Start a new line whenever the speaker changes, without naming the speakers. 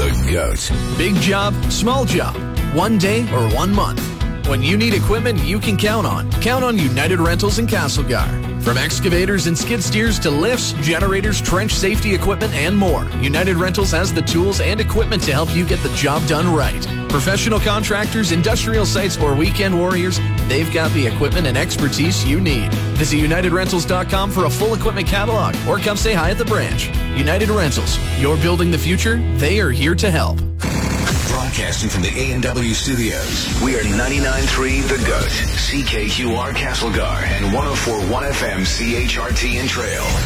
The GOAT. Big job, small job, one day or 1 month. When you need equipment you can count on. Count on United Rentals in Castlegar. From excavators and skid steers to lifts, generators, trench safety equipment, and more, United Rentals has the tools and equipment to help you get the job done right. Professional contractors, industrial sites, or weekend warriors, they've got the equipment and expertise you need. Visit UnitedRentals.com for a full equipment catalog or come say hi at the branch. United Rentals, you're building the future, they are here to help.
Broadcasting from the A&W studios, we are 99.3 The GOAT, CKQR Castlegar, and 104.1 FM CHRT in Trail.